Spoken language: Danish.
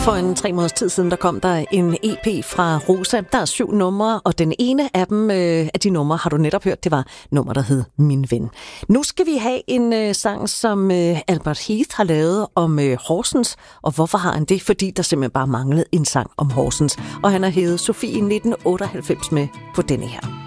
For en 3 måneders tid siden, der kom der en EP fra Rosa. Der er 7 numre, og den ene af dem, af de numre, har du netop hørt, det var nummer, der hed Min Ven. Nu skal vi have en sang, som Albert Heath har lavet om Horsens. Og hvorfor har han det? Fordi der simpelthen bare manglede en sang om Horsens. Og han har hævet Sofie 1998 med på denne her.